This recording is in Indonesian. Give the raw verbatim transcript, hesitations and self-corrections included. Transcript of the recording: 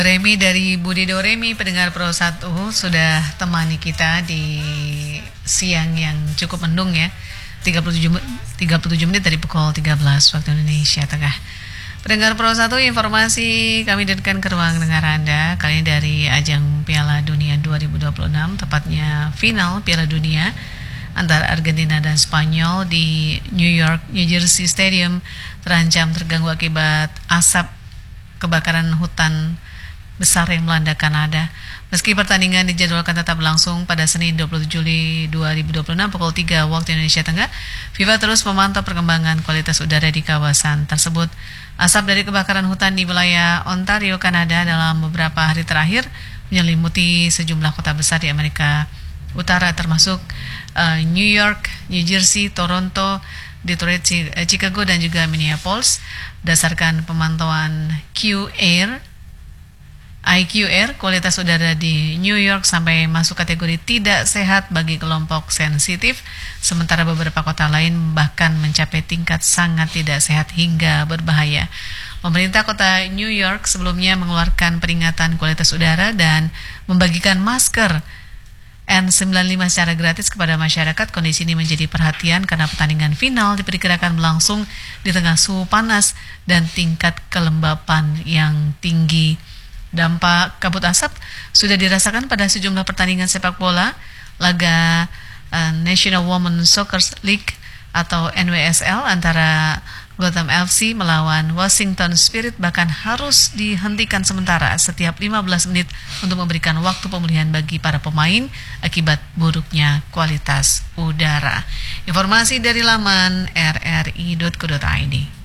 Remi dari Budi Doremi, pendengar Pro satu, sudah temani kita di siang yang cukup mendung ya. tiga puluh tujuh, tiga puluh tujuh menit dari pukul tiga belas waktu Indonesia Tengah. Pendengar Pro satu, informasi kami datangkan ke ruang dengar Anda kali ini dari ajang Piala Dunia dua ribu dua puluh enam, tepatnya final Piala Dunia antara Argentina dan Spanyol di New York, New Jersey Stadium terancam terganggu akibat asap kebakaran hutan besar yang melanda Kanada. Meski pertandingan dijadwalkan tetap berlangsung pada Senin dua puluh Juli dua ribu dua puluh enam pukul tiga waktu Indonesia Tengah, FIFA terus memantau perkembangan kualitas udara di kawasan tersebut. Asap dari kebakaran hutan di wilayah Ontario, Kanada dalam beberapa hari terakhir menyelimuti sejumlah kota besar di Amerika Utara termasuk uh, New York, New Jersey, Toronto, Detroit, Chicago dan juga Minneapolis. Berdasarkan pemantauan Q-Air I Q Air, kualitas udara di New York sampai masuk kategori tidak sehat bagi kelompok sensitif, sementara beberapa kota lain bahkan mencapai tingkat sangat tidak sehat hingga berbahaya. Pemerintah kota New York sebelumnya mengeluarkan peringatan kualitas udara dan membagikan masker N sembilan puluh lima secara gratis kepada masyarakat. Kondisi ini menjadi perhatian karena pertandingan final diperkirakan berlangsung di tengah suhu panas dan tingkat kelembapan yang tinggi. Dampak kabut asap sudah dirasakan pada sejumlah pertandingan sepak bola. Laga uh, National Women's Soccer League atau N W S L antara Gotham F C melawan Washington Spirit bahkan harus dihentikan sementara setiap lima belas menit untuk memberikan waktu pemulihan bagi para pemain akibat buruknya kualitas udara. Informasi dari laman r r i dot co dot i d.